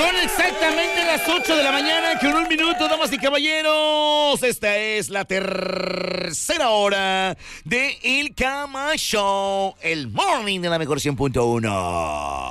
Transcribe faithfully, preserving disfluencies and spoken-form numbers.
Son exactamente las ocho de la mañana con un minuto, damas y caballeros. Esta es la tercera hora de El Cama Show, el morning de la mejor cien punto uno.